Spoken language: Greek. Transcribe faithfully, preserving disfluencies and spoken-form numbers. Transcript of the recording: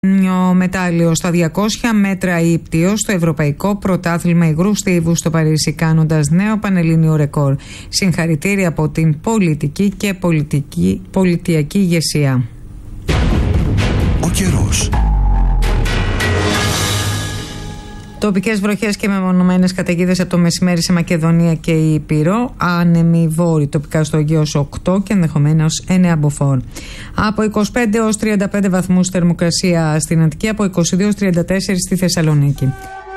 Ο μετάλλιο στα διακόσια μέτρα ύπτιο στο Ευρωπαϊκό Πρωτάθλημα Υγρού Στίβου στο Παρίσι, κάνοντας νέο πανελλήνιο ρεκόρ. Συγχαρητήρια από την πολιτική και πολιτική, πολιτιακή ηγεσία. Ο καιρός. Τοπικές βροχές και μεμονωμένες καταιγίδες από το μεσημέρι σε Μακεδονία και Ήπειρο. Άνεμοι βόρειοι τοπικά στο Αιγαίος οκτώ και ενδεχομένως εννέα μποφόρ. Από είκοσι πέντε έως τριάντα πέντε βαθμούς θερμοκρασία στην Αττική, από είκοσι δύο έως τριάντα τέσσερα στη Θεσσαλονίκη.